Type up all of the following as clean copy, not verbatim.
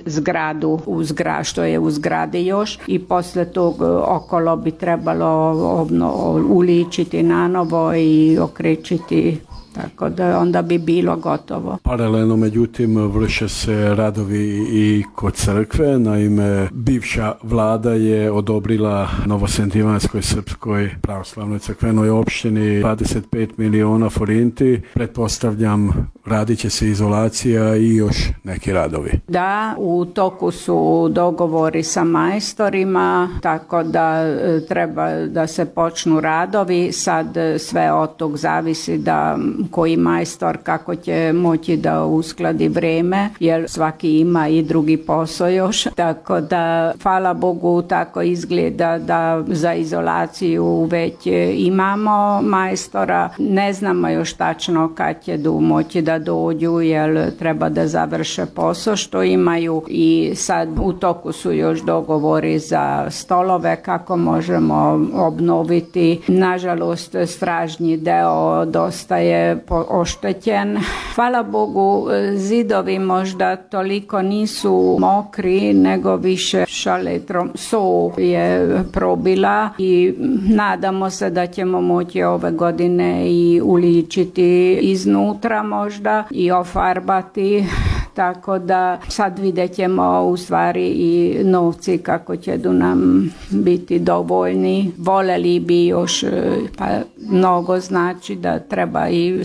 zgradu što je u zgradi još i posle tog okolo bi trebalo uličiti nanovo i okrečiti, tako da onda bi bilo gotovo. Paralelno, međutim, vrše se radovi i kod crkve. Naime, bivša vlada je odobrila Novosentivanskoj srpskoj pravoslavnoj crkvenoj opštini 25 miliona forinti. Pretpostavljam, radit će se izolacija i još neki radovi. Da, u toku su dogovori sa majstorima, tako da treba da se počnu radovi. Sad sve od tog zavisi da koji majstor kako će moći da uskladi vreme, jer svaki ima i drugi posao još. Tako da, hvala Bogu, tako izgleda da za izolaciju već imamo majstora. Ne znamo još tačno kad će moći da dođu, jer treba da završe posao što imaju i sad u toku su još dogovori za stolove kako možemo obnoviti. Nažalost, stražnji deo dosta je oštećen. Hvala Bogu, zidovi možda toliko nisu mokri, nego više šaletrom so je probila i nadamo se da ćemo moći ove godine i uličiti iznutra možda i ofarbati. Tako da sad vidjet ćemo u stvari i novci kako će nam biti dovoljni. Voljeli bi još, pa mnogo znači da treba i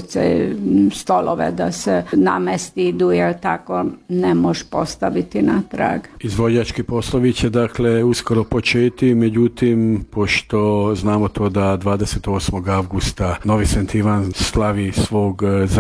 stolove da se namestidu, jer tako ne možeš postaviti na trag. Izvođački poslovi će dakle uskoro početi, međutim, pošto znamo to da 28. avgusta Novi St. Ivan slavi svog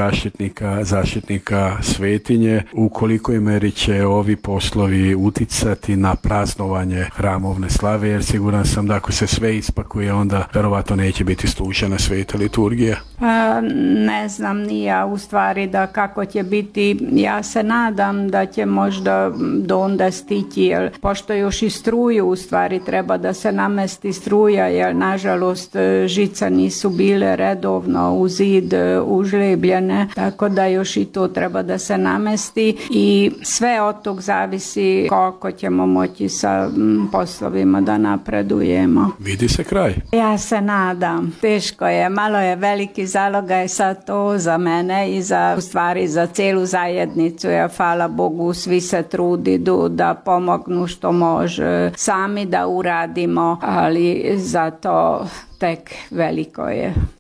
zaštitnika svetinje, u kolikoj meri će ovi poslovi uticati na praznovanje hramovne slave, jer siguran sam da ako se sve ispakuje, onda verovatno neće biti služena sveta liturgija. Pa ne znam ni ja u stvari da kako će biti. Ja se nadam da će možda do onda stići, jer pošto još i struju u stvari treba da se namesti struja, jer nažalost žica nisu bile redovno u zid užlebljene, tako da još i to treba da se namesti i sve od tog zavisi koliko ćemo moći sa poslovima da napredujemo. Vidi se kraj. Ja se nadam. Teško je, malo je veliki zalogaj sad to za mene i u stvari za celu zajednicu. Ja, hvala Bogu, svi se trudi da pomognu što može, sami da uradimo, ali zato tek veliko je.